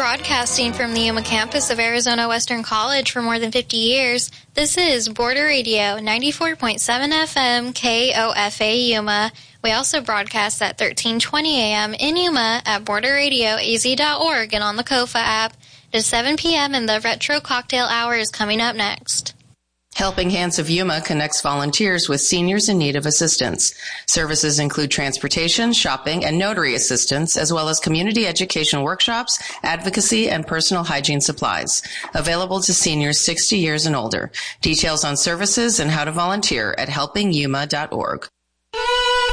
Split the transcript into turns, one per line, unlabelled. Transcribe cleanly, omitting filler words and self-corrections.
Broadcasting from the Yuma campus of Arizona Western College for more than 50 years, this is Border Radio, 94.7 FM, KOFA Yuma. We also broadcast at 1320 a.m. in Yuma at borderradioaz.org and on the KOFA app. It is 7 p.m. and the Retro Cocktail Hour is coming up next.
Helping Hands of Yuma connects volunteers with seniors in need of assistance. Services include transportation, shopping, and notary assistance, as well as community education workshops, advocacy, and personal hygiene supplies. Available to seniors 60 years and older. Details on services and how to volunteer at helpingyuma.org.